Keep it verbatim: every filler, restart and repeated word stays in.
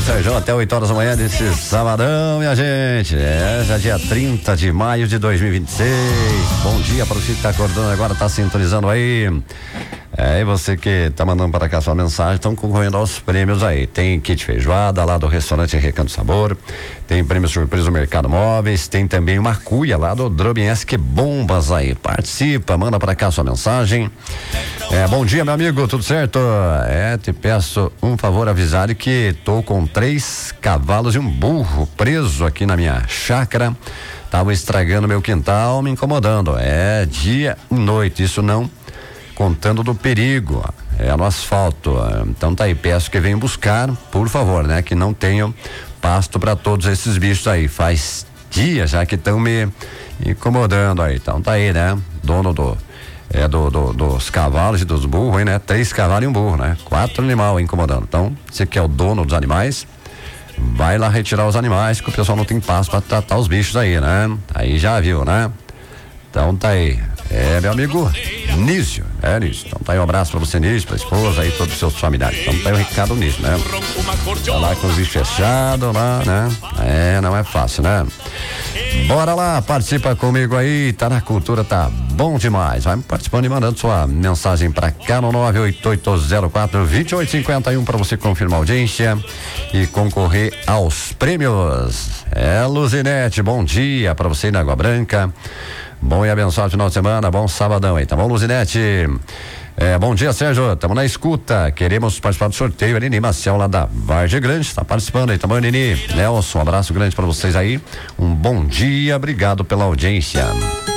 Sérgio, até oito horas da manhã desse sabadão, minha gente. É, já dia trinta de maio de dois mil e vinte e seis. Bom dia para você que tá acordando agora, tá sintonizando aí. É, e você que tá mandando para cá sua mensagem, estão concorrendo aos prêmios aí. Tem kit feijoada lá do restaurante Recanto Sabor, tem prêmio surpresa do Mercado Móveis, tem também uma cuia lá do Drobiense, que bombas aí. Participa, manda para cá sua mensagem. É, bom dia, meu amigo, tudo certo? É, te peço um favor avisar que tô com três cavalos e um burro preso aqui na minha chácara. Tava estragando meu quintal, me incomodando. É dia e noite, isso não contando do perigo, é no asfalto. Então tá aí, peço que venham buscar, por favor, né? Que não tenham pasto para todos esses bichos aí. Faz dias já que estão me incomodando aí. Então tá aí, né? Dono do é do, do dos cavalos e dos burros, aí, né? Três cavalos e um burro, né? Quatro animais incomodando. Então, você que é o dono dos animais, vai lá retirar os animais, que o pessoal não tem pasto para tratar os bichos aí, né? Aí já viu, né? Então tá aí. É, meu amigo Nício, é Nício. Então tá aí um abraço pra você, Nício, pra esposa aí, todos os seus familiares. Então tá aí o recado Nício, né? Tá lá com os bichos fechados lá, né? É, não é fácil, né? Bora lá, participa comigo aí, tá na cultura, tá bom demais. Vai participando e mandando sua mensagem pra cá no nove oito oito zero quatro dois oito cinco um pra você confirmar a audiência e concorrer aos prêmios. É, Luzinete, bom dia pra você na Água Branca. Bom e abençoado final de semana, bom sabadão aí, tá bom, Luzinete? É, bom dia, Sérgio, estamos na escuta, queremos participar do sorteio, a Nini Maciel lá da Vargem Grande, tá participando aí, tá bom, Nini? Nelson, um abraço grande pra vocês aí, um bom dia, obrigado pela audiência.